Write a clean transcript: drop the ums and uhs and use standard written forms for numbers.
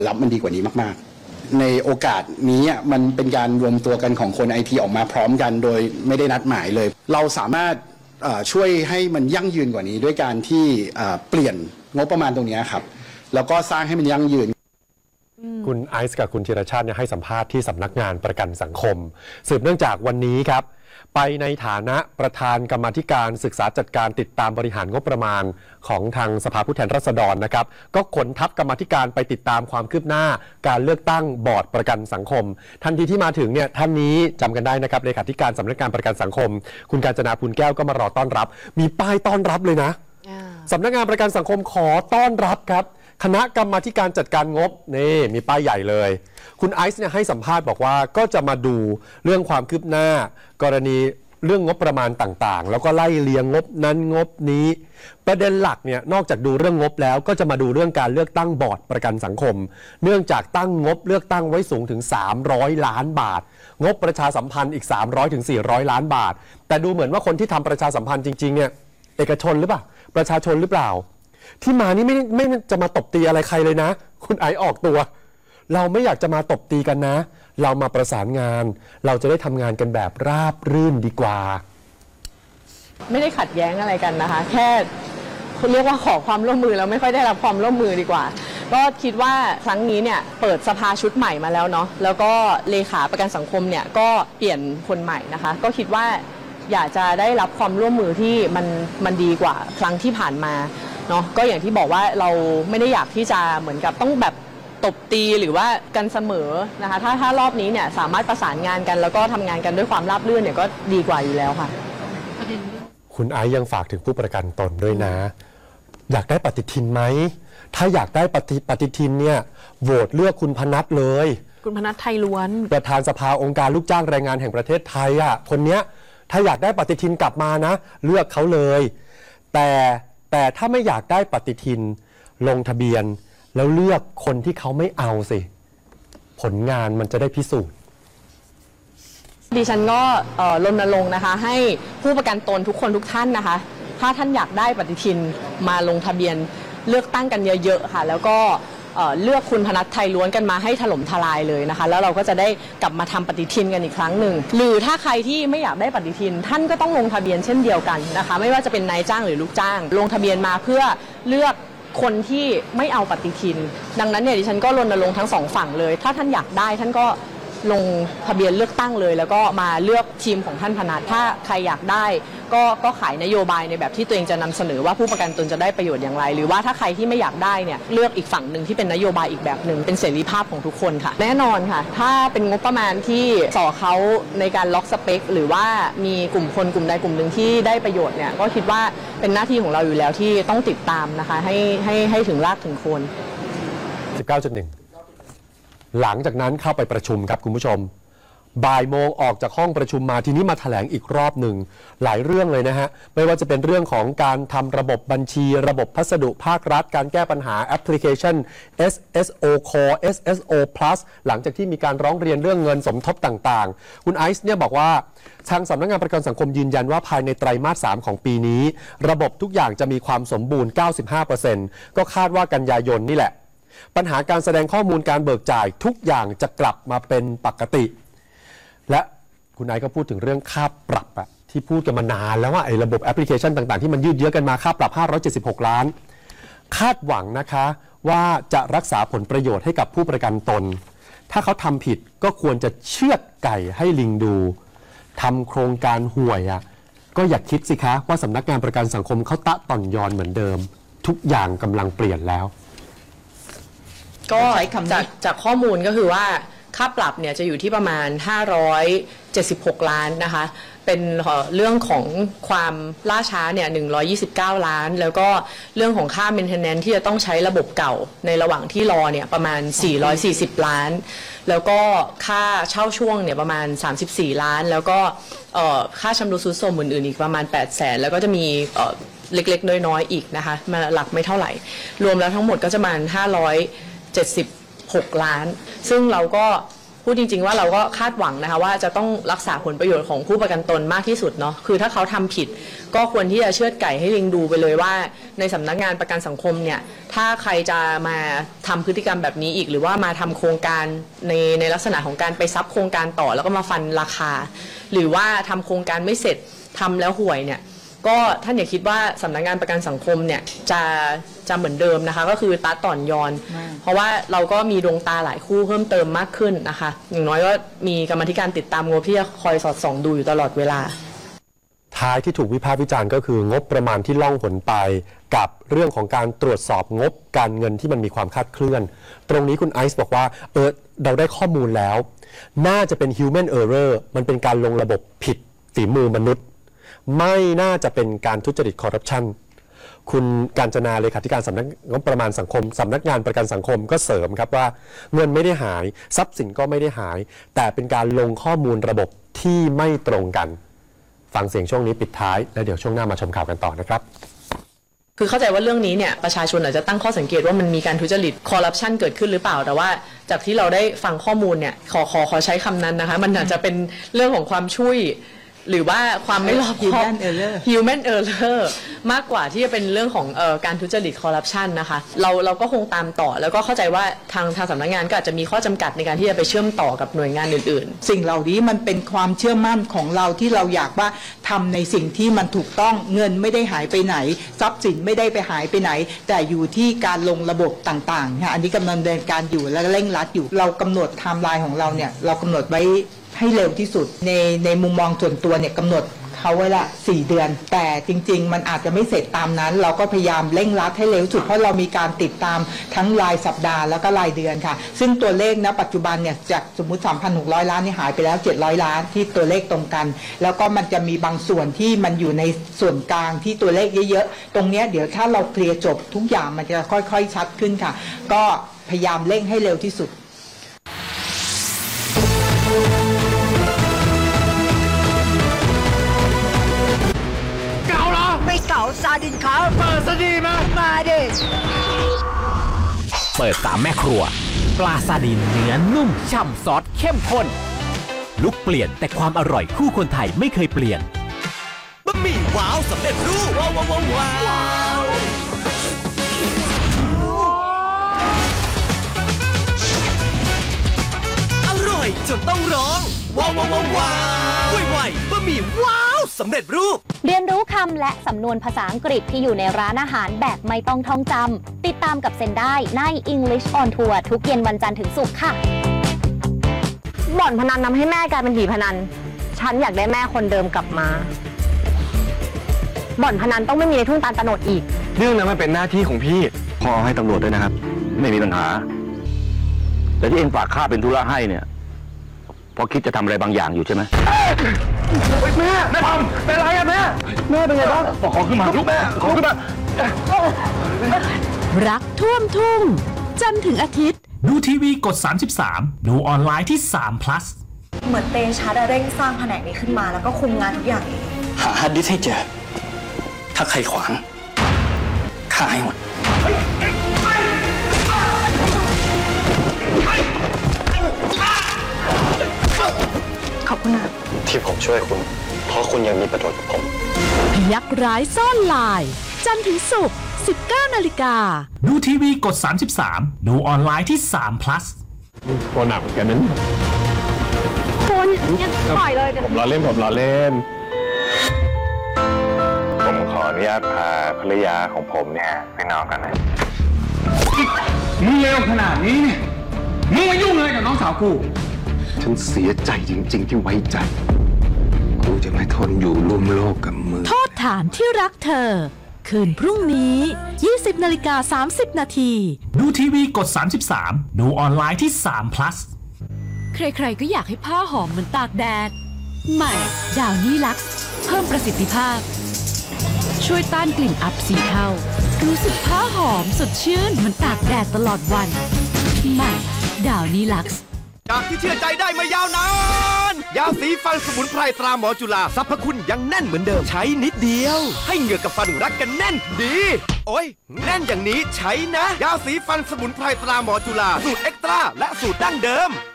รับมันดีกว่านี้มากๆในโอกาสนี้มันเป็นการรวมตัวกันของคนไอทีออกมาพร้อมกันโดยไม่ได้นัดหมายเลยเราสามารถช่วยให้มันยั่งยืนกว่านี้ด้วยการที่เปลี่ยนงบประมาณตรงนี้ครับแล้วก็สร้างให้มันยั่งยืนคุณไอซ์กับคุณธีรชาติให้สัมภาษณ์ที่สำนักงานประกันสังคมสืบเนื่องจากวันนี้ครับไปในฐานะประธานกรรมาธิการศึกษาจัดการติดตามบริหารงบประมาณของทางสภาผู้แทนราษฎรนะครับก็ขนทัพกรรมาธิการไปติดตามความคืบหน้าการเลือกตั้งบอร์ดประกันสังคมทันทีที่มาถึงเนี่ยท่านนี้จำกันได้นะครับเลขาธิการสำนักงานประกันสังคมคุณกาญจนาพูนแก้วก็มารอต้อนรับมีป้ายต้อนรับเลยนะสำนักงานประกันสังคมขอต้อนรับครับคณะกรรมาธิการจัดการงบนี่มีป้ายใหญ่เลยคุณไอซ์เนี่ยให้สัมภาษณ์บอกว่าก็จะมาดูเรื่องความคืบหน้ากรณีเรื่องงบประมาณต่างๆแล้วก็ไล่เลียงงบนั้นงบนี้ประเด็นหลักเนี่ยนอกจากดูเรื่องงบแล้วก็จะมาดูเรื่องการเลือกตั้งบอร์ดประกันสังคมเนื่องจากตั้งงบเลือกตั้งไว้สูงถึง300ล้านบาทงบประชาสัมพันธ์อีก300ถึง400ล้านบาทแต่ดูเหมือนว่าคนที่ทำประชาสัมพันธ์จริงๆเนี่ยเอกชนหรือเปล่าประชาชนหรือเปล่าที่มานี่ไม่จะมาตบตีอะไรใครเลยนะคุณไอซ์ออกตัวเราไม่อยากจะมาตบตีกันนะเรามาประสานงานเราจะได้ทำงานกันแบบราบรื่นดีกว่าไม่ได้ขัดแย้งอะไรกันนะคะแค่เรียกว่าขอความร่วมมือแล้วไม่ค่อยได้รับความร่วมมือดีกว่าก็คิดว่าครั้งนี้เนี่ยเปิดสภาชุดใหม่มาแล้วเนาะแล้วก็เลขาประกันสังคมเนี่ยก็เปลี่ยนคนใหม่นะคะก็คิดว่าอยากจะได้รับความร่วมมือที่มันดีกว่าครั้งที่ผ่านมาเนาะก็อย่างที่บอกว่าเราไม่ได้อยากที่จะเหมือนกับต้องแบบตบตีหรือว่ากันเสมอนะคะถ้ารอบนี้เนี่ยสามารถประสานงานกันแล้วก็ทำงานกันด้วยความราบรื่นเนี่ยก็ดีกว่าอยู่แล้วค่ะคุณไอซ์ยังฝากถึงผู้ประกันตนด้วยนะอยากได้ปฏิทินไหมถ้าอยากได้ปฏิทินเนี่ยโหวตเลือกคุณพนัทเลยคุณพนัทไทยล้วนประธานสภาองค์การลูกจ้างแรงงานแห่งประเทศไทยคนเนี้ยถ้าอยากได้ปฏิทินกลับมานะเลือกเขาเลยแต่ถ้าไม่อยากได้ปฏิทินลงทะเบียนแล้วเลือกคนที่เขาไม่เอาสิผลงานมันจะได้พิสูจน์ดิฉันก็รณรงค์นะคะให้ผู้ประกันตนทุกคนทุกท่านนะคะถ้าท่านอยากได้ปฏิทินมาลงทะเบียนเลือกตั้งกันเยอะๆค่ะแล้วก็เลือกคุณพนัทไทยล้วนกันมาให้ถล่มทลายเลยนะคะแล้วเราก็จะได้กลับมาทำปฏิทินกันอีกครั้งหนึ่งหรือถ้าใครที่ไม่อยากได้ปฏิทินท่านก็ต้องลงทะเบียนเช่นเดียวกันนะคะไม่ว่าจะเป็นนายจ้างหรือลูกจ้างลงทะเบียนมาเพื่อเลือกคนที่ไม่เอาปฏิทินดังนั้นเนี่ยดิฉันก็รณรงค์ทั้งสองฝั่งเลยถ้าท่านอยากได้ท่านก็ลงทะเบียนเลือกตั้งเลยแล้วก็มาเลือกทีมของท่านพนัทถ้าใครอยากได้ก็ขายนโยบายในแบบที่ตัวเองจะนำเสนอว่าผู้ประกันตนจะได้ประโยชน์อย่างไรหรือว่าถ้าใครที่ไม่อยากได้เนี่ยเลือกอีกฝั่งหนึ่งที่เป็นนโยบายอีกแบบหนึ่งเป็นเสรีภาพของทุกคนค่ะแน่นอนค่ะถ้าเป็นงบประมาณที่ส่อเขาในการล็อกสเปคหรือว่ามีกลุ่มคนกลุ่มใดกลุ่มหนึ่งที่ได้ประโยชน์เนี่ยก็คิดว่าเป็นหน้าที่ของเราอยู่แล้วที่ต้องติดตามนะคะให้ถึงรากถึงโคน 19.1 หลังจากนั้นเข้าไปประชุมครับคุณผู้ชมบ่ายโมงออกจากห้องประชุมมาทีนี้มาแถลงอีกรอบหนึ่งหลายเรื่องเลยนะฮะไม่ว่าจะเป็นเรื่องของการทำระบบบัญชีระบบพัสดุภาครัฐการแก้ปัญหาแอปพลิเคชัน SSO Core SSO Plus หลังจากที่มีการร้องเรียนเรื่องเงินสมทบต่างๆคุณไอซ์เนี่ยบอกว่าทางสำนักงานประกันสังคมยืนยันว่าภายในไตรมาส 3ของปีนี้ระบบทุกอย่างจะมีความสมบูรณ์ 95% ก็คาดว่ากันยายนนี่แหละปัญหาการแสดงข้อมูลการเบิกจ่ายทุกอย่างจะกลับมาเป็นปกติและคุณไอซ์ก็พูดถึงเรื่องค่าปรับที่พูดกันมานานแล้วว่าไอ้ระบบแอปพลิเคชันต่างๆที่มันยืดเยื้อกันมาค่าปรับ576ล้านคาดหวังนะคะว่าจะรักษาผลประโยชน์ให้กับผู้ประกันตนถ้าเขาทำผิดก็ควรจะเชือดไก่ให้ลิงดูทำโครงการห่วยก็อย่าคิดสิคะว่าสำนักงานประกันสังคมเขาตะต่อนยอนเหมือนเดิมทุกอย่างกำลังเปลี่ยนแล้วก็จากข้อมูลก็คือว่าค่าปรับเนี่ยจะอยู่ที่ประมาณ576ล้านนะคะเป็นเรื่องของความล่าช้าเนี่ย129ล้านแล้วก็เรื่องของค่า maintenance ที่จะต้องใช้ระบบเก่าในระหว่างที่รอเนี่ยประมาณ440ล้านแล้วก็ค่าเช่าช่วงเนี่ยประมาณ34ล้านแล้วก็ค่าชำรุดทรุดโทรมอื่นๆอีกประมาณ800,000แล้วก็จะมีเล็กๆน้อยๆอีกนะคะมาหลักไม่เท่าไหร่รวมแล้วทั้งหมดก็จะประมาณ576ล้านซึ่งเราก็พูดจริงๆว่าเราก็คาดหวังนะคะว่าจะต้องรักษาผลประโยชน์ของผู้ประกันตนมากที่สุดเนาะคือถ้าเขาทำผิดก็ควรที่จะเชือดไก่ให้ลิงดูไปเลยว่าในสำนักงานประกันสังคมเนี่ยถ้าใครจะมาทำพฤติกรรมแบบนี้อีกหรือว่ามาทำโครงการในลักษณะของการไปซับโครงการต่อแล้วก็มาฟันราคา หรือว่าทำโครงการไม่เสร็จทำแล้วห่วยเนี่ยก็ท่านอย่าคิดว่าสำนักงานประกันสังคมเนี่ยจะเหมือนเดิมนะคะก็คือตาต่อนยอน เพราะว่าเราก็มีดวงตาหลายคู่เพิ่มเติมมากขึ้นนะคะอย่างน้อยก็มีกรรมาธิการติดตามงบที่จะคอยสอดส่องดูอยู่ตลอดเวลาท้ายที่ถูกวิพากษ์วิจารณ์ก็คืองบประมาณที่ล่องหนไปกับเรื่องของการตรวจสอบงบการเงินที่มันมีความคลาดเคลื่อนตรงนี้คุณไอซ์บอกว่าเราได้ข้อมูลแล้วน่าจะเป็น human error มันเป็นการลงระบบผิดฝีมือมนุษย์ไม่น่าจะเป็นการทุจริตคอร์รัปชันคุณกาญจนาเลขาธิการสำนักงบประมาณสังคมสำนักงานประกันสังคมก็เสริมครับว่าเงินไม่ได้หายทรัพย์สินก็ไม่ได้หายแต่เป็นการลงข้อมูลระบบที่ไม่ตรงกันฟังเสียงช่วงนี้ปิดท้ายแล้วเดี๋ยวช่วงหน้ามาชมข่าวกันต่อนะครับคือเข้าใจว่าเรื่องนี้เนี่ยประชาชนอาจจะตั้งข้อสังเกตว่ามันมีการทุจริตคอร์รัปชันเกิดขึ้นหรือเปล่าแต่ว่าจากที่เราได้ฟังข้อมูลเนี่ยขอใช้คำนั้นนะคะมันอาจจะเป็นเรื่องของความช่วยหรือว่าความไม่รอบคอบ human error มากกว่าที่จะเป็นเรื่องของการทุจริตคอร์รัปชันนะคะเราก็คงตามต่อแล้วก็เข้าใจว่าทางสำนักงานก็อาจจะมีข้อจำกัดในการที่จะไปเชื่อมต่อกับหน่วยงานอื่นๆสิ่งเหล่านี้มันเป็นความเชื่อมั่นของเราที่เราอยากว่าทำในสิ่งที่มันถูกต้องเงินไม่ได้หายไปไหนทรัพย์สินไม่ได้ไปหายไปไหนแต่อยู่ที่การลงระบบต่างๆอันนี้กำลังดำเนินการอยู่และเร่งรัดอยู่เรากำหนดไทม์ไลน์ของเราเนี่ยเรากำหนดไว้ให้เร็วที่สุดในมุมมองส่วนตัวเนี่ยกำหนดเขาไว้ละ4 เดือนแต่จริงๆมันอาจจะไม่เสร็จตามนั้นเราก็พยายามเร่งรัดให้เร็วสุดเพราะเรามีการติดตามทั้งรายสัปดาห์แล้วก็รายเดือนค่ะซึ่งตัวเลขนะปัจจุบันเนี่ยจากสมมุติ 3,600 ล้านนี่หายไปแล้ว700 ล้านที่ตัวเลขตรงกันแล้วก็มันจะมีบางส่วนที่มันอยู่ในส่วนกลางที่ตัวเลขเยอะๆตรงนี้เดี๋ยวถ้าเราเคลียร์จบทุกอย่างมันจะค่อยๆชัดขึ้นค่ะก็พยายามเร่งให้เร็วที่สุดไม่เก๋าซาดินครับเปิดซะดีมาดิเปิดตามแม่ครัวปลาซาดินเนื้อนุ่มฉ่ำซอสเข้มข้นลุกเปลี่ยนแต่ความอร่อยคู่คนไทยไม่เคยเปลี่ยนบะหมี่ว้าวสำเร็จรูปว้าวอร่อยจนต้องร้องว้าวไวบะหมี่ว้าวสำเร็จรูปเรียนรู้คำและสำนวนภาษาอังกฤษที่อยู่ในร้านอาหารแบบไม่ต้องท่องจำติดตามกับเซนได้ใน English on Tour ทุกเย็นวันจันทร์ถึงศุกร์ค่ะบ่อนพนันทำให้แม่กลายเป็นผีพนันฉันอยากได้แม่คนเดิมกลับมาบ่อนพนันต้องไม่มีในทุ่งตาลตะโนดอีกเรื่องนั้นมันเป็นหน้าที่ของพี่พ่อให้ตำรวจด้วยนะครับไม่มีปัญหาแต่ที่เองฝากข้าเป็นธุระให้เนี่ยเพราะคิดจะทำอะไรบางอย่างอยู่ใช่ไหมแม่ทำเป็นไรอะแม่เป็นไงบ้างขอขึ้นมาลูกแม่ขอขึ้นมารักท่วมทุ่งจันทร์ถึงอาทิตย์ดูทีวีกด33ดูออนไลน์ที่3 plus เหมือนเตชะเร่งสร้างแผนกนี้ขึ้นมาแล้วก็คุมงานทุกอย่างเองหาฮาร์ดดิสก์ให้เจอถ้าใครขวางฆ่าให้หมดขอบคุณนะที่ผมช่วยคุณเพราะคุณยังมีประโยชน์กับผมยักษ์ร้ายซ่อนลายจันทร์ถึงศุกร์ 19 นาฬิกาดูทีวีกด33ดูออนไลน์ที่3 plus โคหนักเหมือนกันนั้นคุณยังปล่อยเลยผมล้อเล่นผมขออนุญาตพาภรรยาของผมเนี่ยไปนอนกันนะมึงเลวขนาดนี้เนี่ยมึงมายุ่งเลยกับน้องสาวกูฉันเสียใจจริงๆที่ไว้ใจกูจะไม่ทนอยู่ร่วมโลกกับมึงโทษฐานที่รักเธอคืนพรุ่งนี้ 20:30 นาทีดูทีวีกด33ดูออนไลน์ที่3 plus ใครๆก็อยากให้ผ้าหอมเหมือนตากแดดใหม่ดาวนี่ลักซ์เพิ่มประสิทธิภาพช่วยต้านกลิ่นอับ4 เท่ารู้สึกผ้าหอมสดชื่นเหมือนตากแดดตลอดวันใหม่ดาวนี่ลักซ์จากที่เชื่อใจได้มายาวนานยาสีฟันสมุนไพรตราหมอจุฬาสรรพคุณยังแน่นเหมือนเดิมใช้นิดเดียวให้เหงือกกับฟันรักกันแน่นดีโอ้ยแน่นอย่างนี้ใช้นะยาสีฟันสมุนไพรตราหมอจุฬาสูตรเอ็กตร้าและสูตรดั้งเดิม